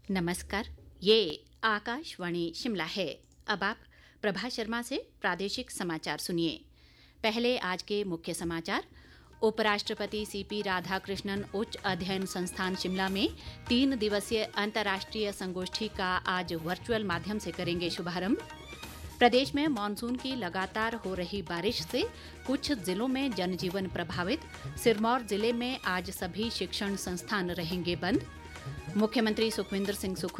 नमस्कार। ये आकाशवाणी शिमला है। अब आप प्रभा शर्मा से प्रादेशिक समाचार सुनिए। पहले आज के मुख्य समाचार। उपराष्ट्रपति सीपी राधाकृष्णन उच्च अध्ययन संस्थान शिमला में 3 दिवसीय अंतर्राष्ट्रीय संगोष्ठी का आज वर्चुअल माध्यम से करेंगे शुभारंभ। प्रदेश में मानसून की लगातार हो रही बारिश से कुछ जिलों में जनजीवन प्रभावित। सिरमौर जिले में आज सभी शिक्षण संस्थान रहेंगे बंद। मुख्यमंत्री सुखविंदर सिंह सुक्खू